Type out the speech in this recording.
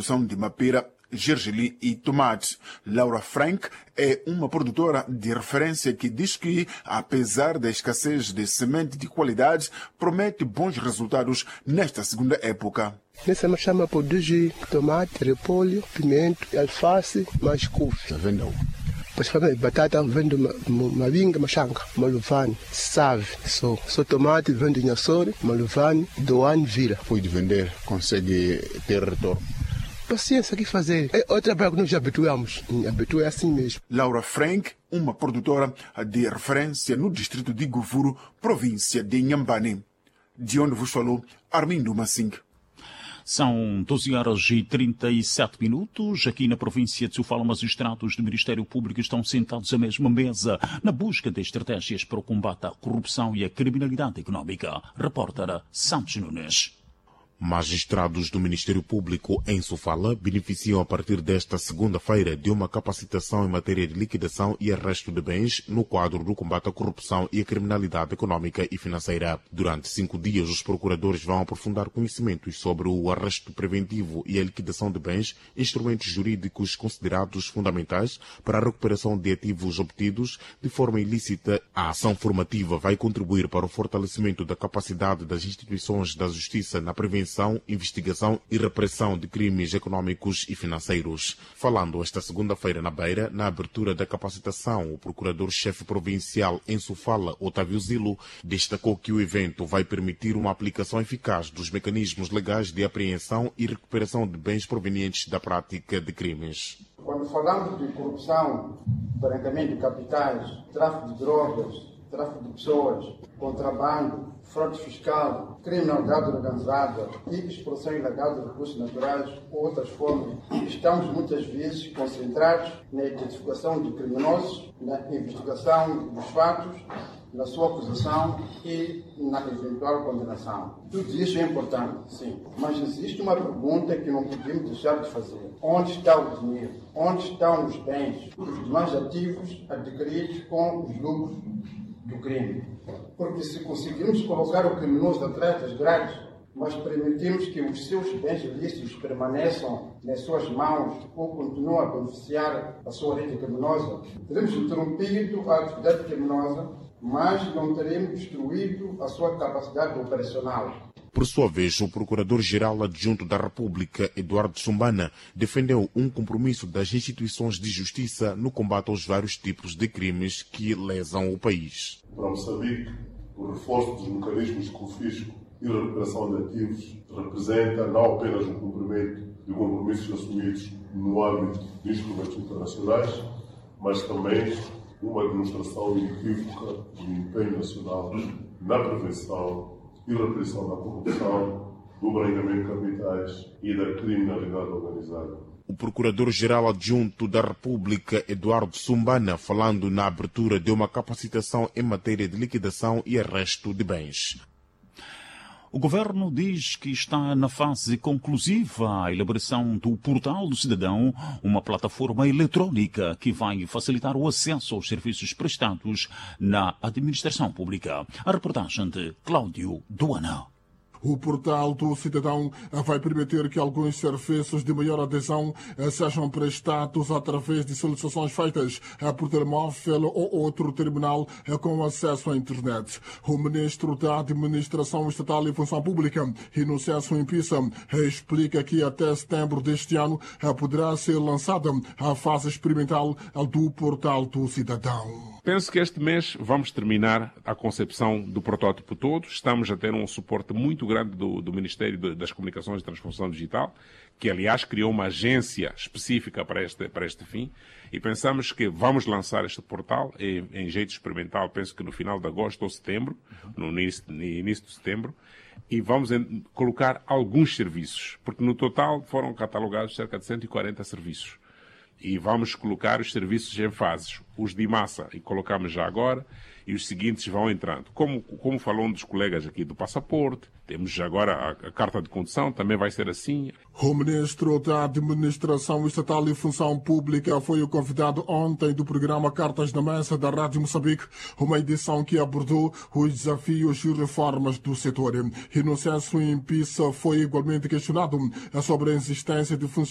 produção de mapira, gergelim e tomate. Laura Frank é uma produtora de referência que diz que, apesar da escassez de semente de qualidade, promete bons resultados nesta segunda época. Nessa me chama produzir tomate, repolho, pimento, alface, mais couve. Vendam. Principalmente batata, vendo mavinga, machanga, maluvani, save. Só tomate, vendo nhassori, maluvani, doane, vira. Foi de vender, consegue ter retorno. Paciência, que fazer? É outra coisa que nós já habituamos. Habitua assim mesmo. Laura Frank, uma produtora de referência no distrito de Guvuru, província de Inhambane. De onde vos falou Armindo Massing. São 12h37. Aqui na província de Sofala, magistrados do Ministério Público estão sentados à mesma mesa na busca de estratégias para o combate à corrupção e à criminalidade económica. Repórter Santos Nunes. Magistrados do Ministério Público em Sofala beneficiam a partir desta segunda-feira de uma capacitação em matéria de liquidação e arresto de bens no quadro do combate à corrupção e à criminalidade económica e financeira. Durante 5 dias, os procuradores vão aprofundar conhecimentos sobre o arresto preventivo e a liquidação de bens, instrumentos jurídicos considerados fundamentais para a recuperação de ativos obtidos de forma ilícita. A ação formativa vai contribuir para o fortalecimento da capacidade das instituições da justiça na prevenção, investigação e repressão de crimes econômicos e financeiros. Falando esta segunda-feira na Beira, na abertura da capacitação, o procurador-chefe provincial em Sofala, Otávio Zilo, destacou que o evento vai permitir uma aplicação eficaz dos mecanismos legais de apreensão e recuperação de bens provenientes da prática de crimes. Quando falamos de corrupção, branqueamento de capitais, tráfico de drogas, tráfico de pessoas, contrabando, fraude fiscal, criminalidade organizada e exploração ilegal de recursos naturais ou outras formas, estamos muitas vezes concentrados na identificação de criminosos, na investigação dos fatos, na sua acusação e na eventual condenação. Tudo isso é importante, sim. Mas existe uma pergunta que não podemos deixar de fazer. Onde está o dinheiro? Onde estão os bens, os demais ativos adquiridos com os lucros do crime? Porque se conseguirmos colocar o criminoso atrás das grades, mas permitirmos que os seus bens ilícitos permaneçam nas suas mãos ou continuem a beneficiar a sua rede criminosa, teremos interrompido a atividade criminosa, mas não teremos destruído a sua capacidade operacional. Por sua vez, o Procurador-Geral Adjunto da República, Eduardo Sumbana, defendeu um compromisso das instituições de justiça no combate aos vários tipos de crimes que lesam o país. Para Moçambique, o reforço dos mecanismos de confisco e recuperação de ativos representa não apenas um cumprimento de compromissos assumidos no âmbito de instrumentos internacionais, mas também uma demonstração inequívoca do empenho nacional na prevenção e repressão da corrupção, do branqueamento de capitais e da criminalidade organizada. O Procurador-Geral Adjunto da República, Eduardo Sumbana, falando na abertura de uma capacitação em matéria de liquidação e arresto de bens. O governo diz que está na fase conclusiva a elaboração do Portal do Cidadão, uma plataforma eletrónica que vai facilitar o acesso aos serviços prestados na administração pública. A reportagem de Cláudio Duana. O Portal do Cidadão vai permitir que alguns serviços de maior adesão sejam prestados através de solicitações feitas por telemóvel ou outro terminal com acesso à internet. O ministro da Administração Estatal e Função Pública, Inocêncio Impissa, explica que até setembro deste ano poderá ser lançada a fase experimental do Portal do Cidadão. Penso que este mês vamos terminar a concepção do protótipo todo. Estamos a ter um suporte muito grande do Ministério das Comunicações e Transformação Digital, que aliás criou uma agência específica para este fim, e pensamos que vamos lançar este portal em jeito experimental, penso que no final de agosto ou setembro, no início de setembro, e vamos colocar alguns serviços, porque no total foram catalogados cerca de 140 serviços. E vamos colocar os serviços em fases. Os de massa, e colocamos já agora, e os seguintes vão entrando. Como falou um dos colegas aqui do passaporte, temos já agora a carta de condução, também vai ser assim. O ministro da Administração Estatal e Função Pública foi o convidado ontem do programa Cartas na Mesa da Rádio Moçambique, uma edição que abordou os desafios e reformas do setor. Inocêncio Impissa foi igualmente questionado sobre a existência de funcionários